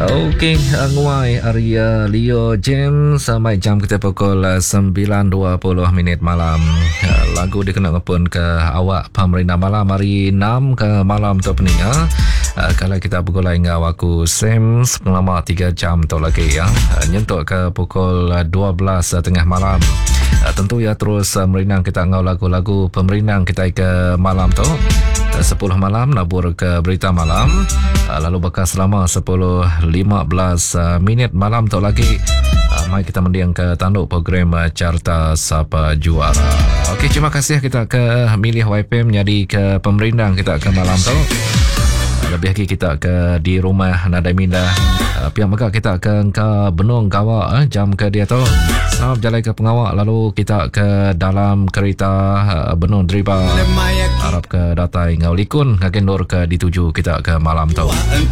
Okey, nguai Arya Leo James sampai jam kita pukul 9.20 malam. Lagu dikenal pun ke awak pemerintah malam hari 6 ke malam tu pening. Kalau kita bergulai dengan aku Sam selama 3 jam tu lagi ya. Nyentuk ke pukul 12 tengah malam. Tentu ya terus merinang kita ngau lagu-lagu pemerinang kita ke malam tu. 10 malam nabur ke berita malam, lalu bakal selama 10-15 minit malam tu lagi mari kita mendiang ke tanduk program Carta Sapa Juara. Okey, terima kasih kita ke milih YPM menjadi ke pemerintah kita ke malam tu. Lebih lagi kita ke di rumah Nada Minda, pihak maka kita ke Benung Kawak jam ke dia tu sahab jalan ke pengawak, lalu kita ke dalam kereta Benung Driba harap ke datai ngau likun ngagen nur ke dituju kita ke malam tu.